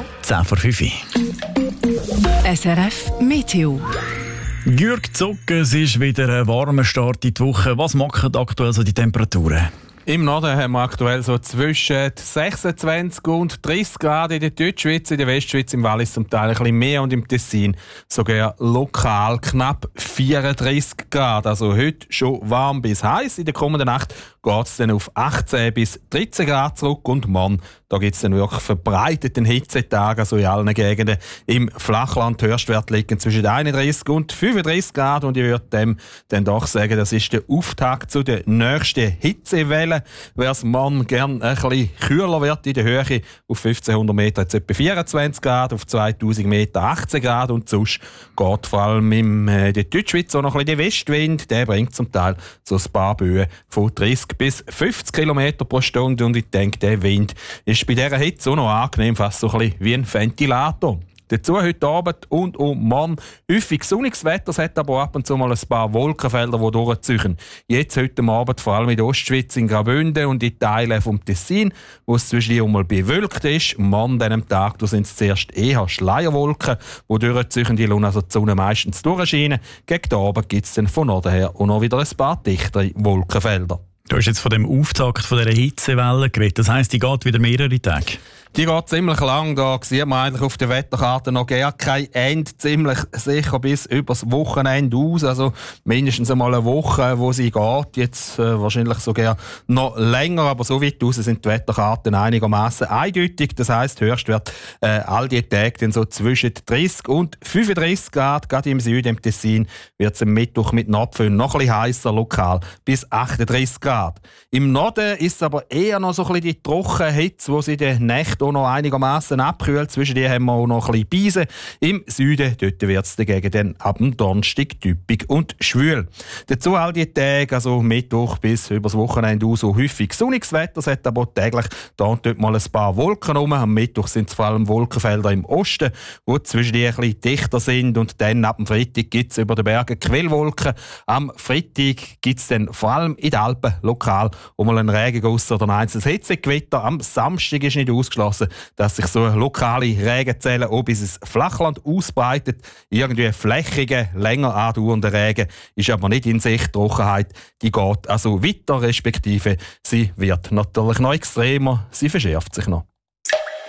10 vor 5 Uhr. SRF Meteo. Jürg Zucker, es ist wieder ein warmer Start in die Woche. Was machen aktuell so die Temperaturen? Im Norden haben wir aktuell so zwischen 26 und 30 Grad in der Deutschschweiz, in der Westschweiz, im Wallis zum Teil ein bisschen mehr und im Tessin sogar lokal knapp 34 Grad. Also heute schon warm bis heiß. In der kommenden Nacht geht es dann auf 18 bis 13 Grad zurück und morgen, da gibt es dann wirklich verbreiteten Hitzetag, also in allen Gegenden. Im Flachland Höchstwert liegen zwischen 31 und 35 Grad und ich würde dem dann doch sagen, das ist der Auftakt zu der nächsten Hitzewelle. Wer es morgen gerne ein bisschen kühler wird in der Höhe, auf 1500 Meter jetzt etwa 24 Grad, auf 2000 Meter 18 Grad und sonst geht vor allem in der Deutschschweiz auch noch ein bisschen der Westwind, der bringt zum Teil so ein paar Böen von 30 bis 50 km pro Stunde und ich denke, der Wind ist bei dieser Hitze auch noch angenehm, fast so ein bisschen wie ein Ventilator. Dazu heute Abend und morgen häufig sonniges Wetter, es hat aber ab und zu mal ein paar Wolkenfelder, die durchziehen. Jetzt heute Abend vor allem in der Ostschweiz, in Graubünden und in Teilen vom Tessin, wo es zwischendurch mal bewölkt ist. Morgen an diesem Tag sind es zuerst eher Schleierwolken, die durchziehen, die lassen also die Sonne meistens durchscheinen. Gegen den Abend gibt es dann von Norden her auch noch wieder ein paar dichtere Wolkenfelder. Du hast jetzt von dem Auftakt von dieser Hitzewelle geredet. Das heisst, die geht wieder mehrere Tage? Die geht ziemlich lang. Da sieht man eigentlich auf der Wetterkarte noch gar kein Ende. Ziemlich sicher bis übers Wochenende aus. Also mindestens einmal eine Woche, wo sie geht. Jetzt wahrscheinlich sogar noch länger. Aber so weit raus sind die Wetterkarten einigermaßen eindeutig. Das heisst, Höchstwert all die Tage dann so zwischen 30 und 35 Grad. Gerade im Süden, im Tessin, wird es am Mittwoch mit Nordföhn noch ein bisschen heißer, lokal bis 38 Grad. Im Norden ist es aber eher noch so ein bisschen die Trockenhitze, wo sie in den Nächten auch noch einigermaßen abkühlt. Zwischen die haben wir auch noch ein bisschen Beise. Im Süden dort wird es dagegen dann ab dem Donnerstag typisch und schwül. Dazu all die Tage, also Mittwoch bis übers Wochenende aus, so häufig sonniges Wetter. Es hat aber täglich da und dort mal ein paar Wolken rum. Am Mittwoch sind es vor allem Wolkenfelder im Osten, die zwischen die ein bisschen dichter sind. Und dann ab dem Freitag gibt es über den Bergen Quellwolken. Am Freitag gibt es dann vor allem in den Alpen lokal auch mal einen Regenguss oder ein einzelnes Hitzegewitter. Am Samstag ist nicht ausgeschlossen, dass sich so lokale Regenzellen auch bis ins Flachland ausbreitet. Irgendwie flächige, länger andauernde Regen ist aber nicht in Sicht. Trockenheit, die geht also weiter, respektive sie wird natürlich noch extremer, sie verschärft sich noch.